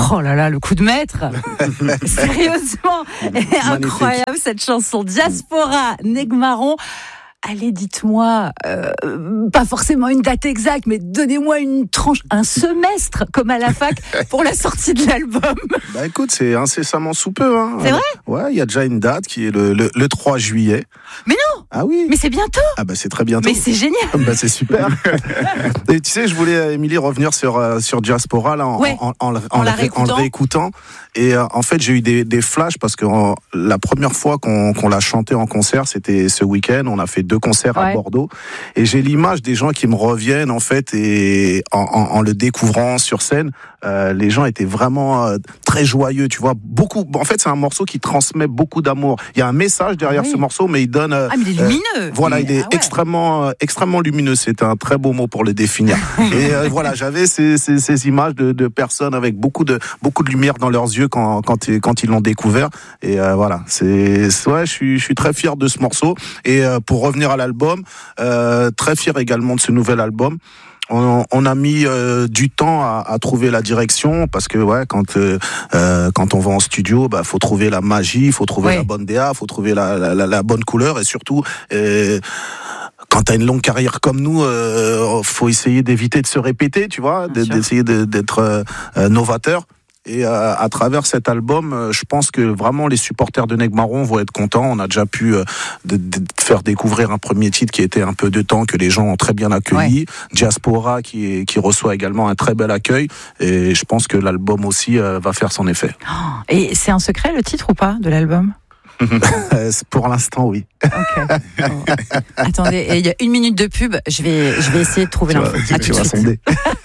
Oh là là, le coup de maître. Sérieusement, incroyable cette chanson. Diaspora, Negmaron. Allez, dites-moi, pas forcément une date exacte, mais donnez-moi une tranche, un semestre, comme à la fac, pour la sortie de l'album. Bah écoute, c'est incessamment sous peu. Hein. C'est vrai ? Ouais, il y a déjà une date qui est le 3 juillet. Mais non ! Ah oui. Mais c'est bientôt ! Ah bah c'est très bientôt. Mais c'est génial. Bah c'est super. Et tu sais, je voulais, Émilie, revenir sur Diaspora là, en le réécoutant. Et en fait, j'ai eu des flashs parce que la première fois qu'on l'a chanté en concert, c'était ce week-end. On a fait 2 concerts à Bordeaux. Et j'ai l'image des gens qui me reviennent en fait, et en le découvrant sur scène, les gens étaient vraiment très joyeux. Tu vois, beaucoup. En fait, c'est un morceau qui transmet beaucoup d'amour. Il y a un message derrière ce morceau, mais il donne. Mais il est lumineux. Voilà, il est extrêmement lumineux. C'est un très beau mot pour le définir. Et voilà, j'avais ces images de personnes avec beaucoup de lumière dans leurs yeux quand ils l'ont découvert. Et voilà, je suis très fier de ce morceau. Et pour revenir à l'album, très fier également de ce nouvel album. On a mis du temps à trouver la direction parce que quand on va en studio, faut trouver la magie, faut trouver la bonne DA, faut trouver la bonne couleur, et surtout quand t'as une longue carrière comme nous, faut essayer d'éviter de se répéter, tu vois, d'essayer d'être novateur. Et à travers cet album, je pense que vraiment les supporters de Negmaron vont être contents. On a déjà pu faire découvrir un premier titre qui était un peu de temps, que les gens ont très bien accueilli. Diaspora qui reçoit également un très bel accueil. Et je pense que l'album aussi va faire son effet. Et c'est un secret le titre ou pas de l'album ? Pour l'instant, oui. Ok. Attendez, il y a 1 minute de pub. Je vais essayer de trouver l'info. Tu vas sonder.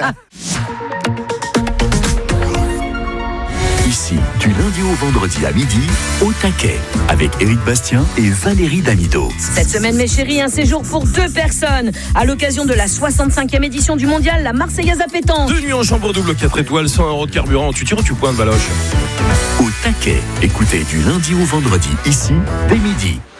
Ici, du lundi au vendredi à midi, au taquet, avec Éric Bastien et Valérie Damido. Cette semaine, mes chéris, un séjour pour 2 personnes. À l'occasion de la 65e édition du mondial, la Marseillaise à pétanque. 2 nuits en chambre double, 4 étoiles, 100 € de carburant. Tu tires ou tu pointes, Valoche ? Au taquet, écoutez du lundi au vendredi, ici, dès midi.